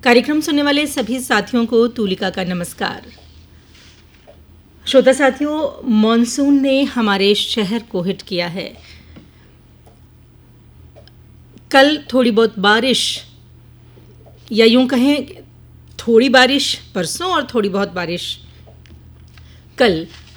कार्यक्रम सुनने वाले सभी साथियों को तुलिका का नमस्कार। श्रोता साथियों, मॉनसून ने हमारे शहर को हिट किया है। कल थोड़ी बहुत बारिश, या यूं कहें थोड़ी बारिश परसों और थोड़ी बहुत बारिश कल,